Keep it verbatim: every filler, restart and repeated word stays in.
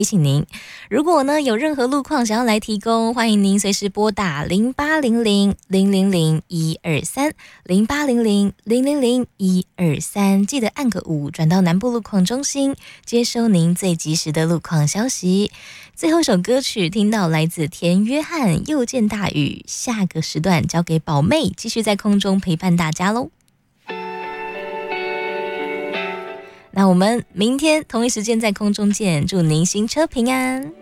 提醒您，如果呢有任何路况想要来提供，欢迎您随时拨打零八零零零零零一二三零八零零零零零一二三，记得按个五转到南部路况中心，接收您最及时的路况消息。最后一首歌曲听到来自田约翰，又见大雨，下个时段交给宝妹继续在空中陪伴大家喽。那我们明天同一时间在空中见，祝您行车平安。